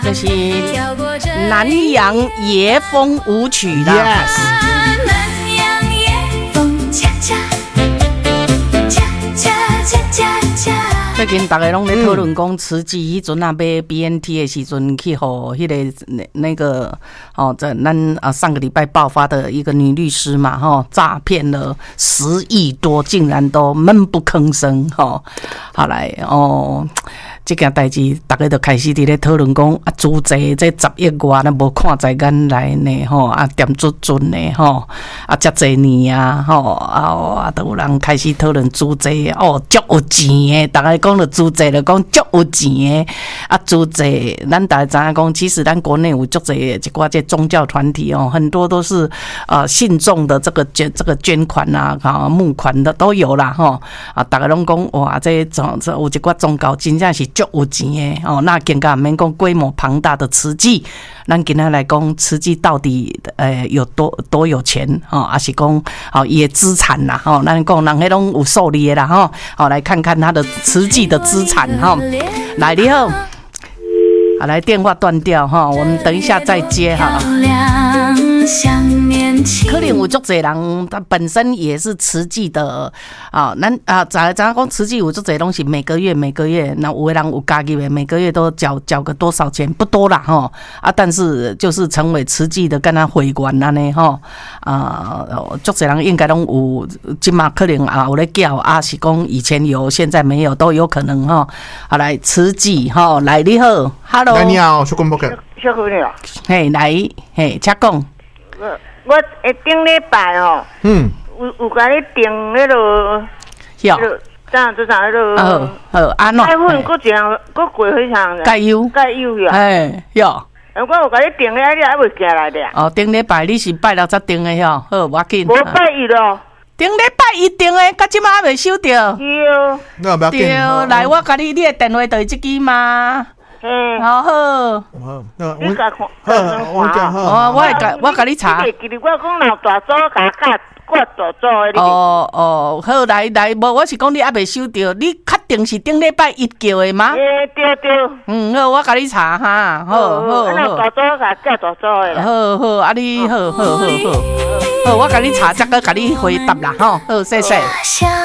这是南洋野风舞曲啦。 Yes。南洋野风恰恰恰恰恰恰恰。 最近大家拢在讨论讲，慈济迄阵啊买 BNT 的时阵，去互迄个那个在咱上个礼拜爆发的一个女律师嘛，诈骗了10亿多，竟然都闷不吭声，后来这件代志，大家就开始伫咧讨论讲啊，租债这10亿外，咱无看在眼内呢，点准呢，遮侪年啊，都有人开始讨论租债足有钱的，大家讲了租债就讲足有钱的，租债，咱大家知影讲，其实咱国内有足侪一寡这宗教团体很多都是信众的这个捐款啊，募款的都有啦，大家拢讲哇，这有一寡宗教真正是足有钱的那更加免讲规模庞大的慈济，咱今天来讲慈济到底有多有钱还是讲伊的资产啦咱讲人迄拢有数字的啦来看看他的慈济的资产来你好，来电话断掉我们等一下再接好了。可能有足侪人，他本身也是慈济的咱咱讲慈济有足侪东西，每个月，那有的人有家己的，每个月都缴个多少钱，不多啦但是就是成为慈济的跟他会员安尼足侪人应该拢有，今嘛可能有咧缴是讲以前有，现在没有都有可能好来慈济来你好 ，Hello， 你好，小公伯克， 小姑娘， 嘿来嘿，请讲。 我顶礼拜有甲你订迄落，咋迄落， 安怎？ 海粉搁一项，搁过迄项， 钙油呀，哎哟。 我有甲你订个，你还未寄来的。 顶礼拜你是拜六才订的好，无要紧。 无拜一咯。 顶礼拜一订的，到即马还未收到。 对。 对，来，我甲你的电话就是这支吗？好， 你甲看， 我甲你查。 我讲老大组甲我大组的。 好，来，无，我是讲你还未收到，你确定是顶礼拜一叫的吗？ 对。 好，我甲你查哈，好。 老大组甲大组的。 好，你好，我甲你查，再个甲你回答啦，好，谢谢。